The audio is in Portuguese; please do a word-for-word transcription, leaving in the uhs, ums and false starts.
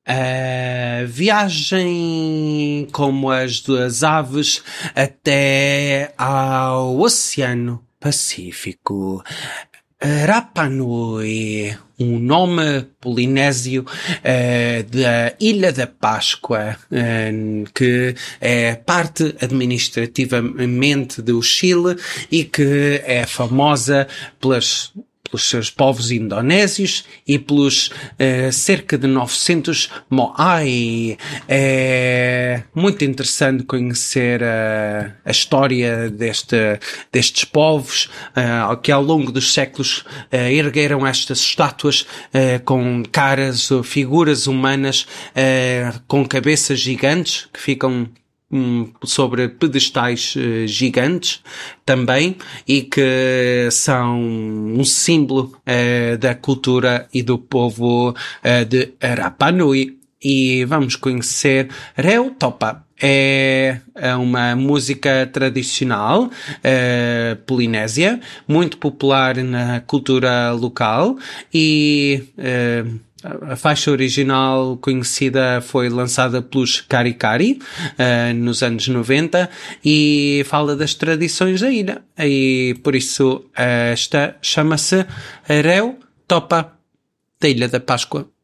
a viagem como as duas aves até ao Oceano Pacífico. Rapa Nui, um nome polinésio uh, da Ilha da Páscoa, uh, que é parte administrativamente do Chile e que é famosa pelas pelos seus povos indonésios e pelos uh, cerca de novecentos Moai. É muito interessante conhecer uh, a história deste, destes povos uh, que ao longo dos séculos uh, ergueram estas estátuas uh, com caras ou figuras humanas uh, com cabeças gigantes que ficam sobre pedestais uh, gigantes também e que são um símbolo uh, da cultura e do povo uh, de Rapa Nui. E vamos conhecer Reo Topa. É uma música tradicional uh, polinésia, muito popular na cultura local e uh, a faixa original conhecida foi lançada pelos Kari Kari uh, nos anos noventa e fala das tradições da ilha. E por isso uh, esta chama-se Reo Topa, da Ilha da Páscoa.